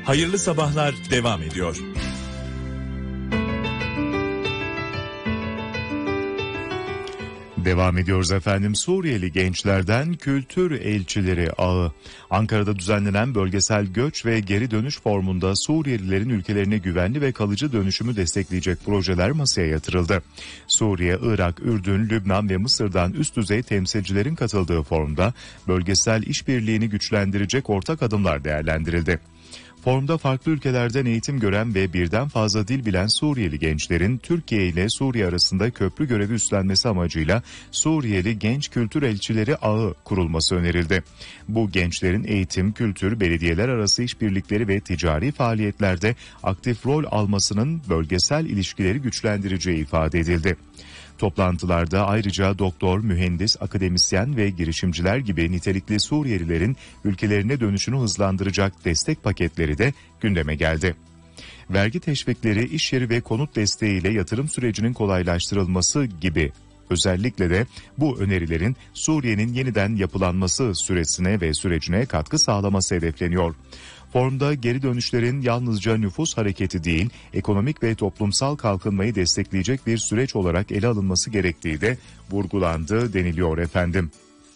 Hayırlı sabahlar devam ediyor. Devam ediyoruz efendim. Suriyeli gençlerden kültür elçileri ağı. Ankara'da düzenlenen bölgesel göç ve geri dönüş formunda Suriyelilerin ülkelerine güvenli ve kalıcı dönüşümü destekleyecek projeler masaya yatırıldı. Suriye, Irak, Ürdün, Lübnan ve Mısır'dan üst düzey temsilcilerin katıldığı forumda bölgesel işbirliğini güçlendirecek ortak adımlar değerlendirildi. Forumda farklı ülkelerden eğitim gören ve birden fazla dil bilen Suriyeli gençlerin Türkiye ile Suriye arasında köprü görevi üstlenmesi amacıyla Suriyeli Genç Kültür Elçileri Ağı kurulması önerildi. Bu gençlerin eğitim, kültür, belediyeler arası işbirlikleri ve ticari faaliyetlerde aktif rol almasının bölgesel ilişkileri güçlendireceği ifade edildi. Toplantılarda ayrıca doktor, mühendis, akademisyen ve girişimciler gibi nitelikli Suriyelilerin ülkelerine dönüşünü hızlandıracak destek paketleri de gündeme geldi. Vergi teşvikleri, iş yeri ve konut desteğiyle yatırım sürecinin kolaylaştırılması gibi özellikle de bu önerilerin Suriye'nin yeniden yapılanması sürecine katkı sağlaması hedefleniyor. Forumda geri dönüşlerin yalnızca nüfus hareketi değil, ekonomik ve toplumsal kalkınmayı destekleyecek bir süreç olarak ele alınması gerektiği de vurgulandı deniliyor efendim.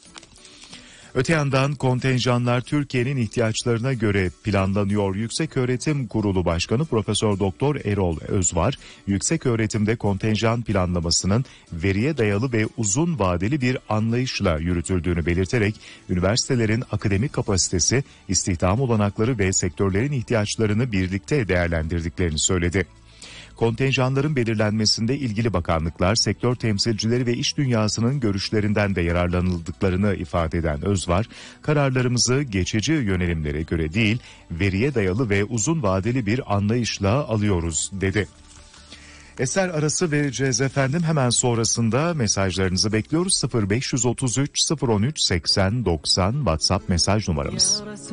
Öte yandan kontenjanlar Türkiye'nin ihtiyaçlarına göre planlanıyor. Yükseköğretim Kurulu Başkanı Profesör Doktor Erol Özvar, yükseköğretimde kontenjan planlamasının veriye dayalı ve uzun vadeli bir anlayışla yürütüldüğünü belirterek üniversitelerin akademik kapasitesi, istihdam olanakları ve sektörlerin ihtiyaçlarını birlikte değerlendirdiklerini söyledi. Kontenjanların belirlenmesinde ilgili bakanlıklar, sektör temsilcileri ve iş dünyasının görüşlerinden de yararlanıldıklarını ifade eden Özvar, kararlarımızı geçici yönelimlere göre değil, veriye dayalı ve uzun vadeli bir anlayışla alıyoruz dedi. Eser arası vereceğiz efendim. Hemen sonrasında mesajlarınızı bekliyoruz. 0533 013 80 90 WhatsApp mesaj numaramız.